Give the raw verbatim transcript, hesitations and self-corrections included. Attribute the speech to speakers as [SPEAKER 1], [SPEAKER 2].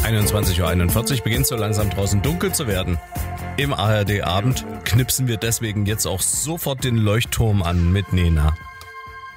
[SPEAKER 1] einundzwanzig Uhr einundvierzig beginnt so langsam draußen dunkel zu werden. Im A R D-Abend knipsen wir deswegen jetzt auch sofort den Leuchtturm an mit Nena.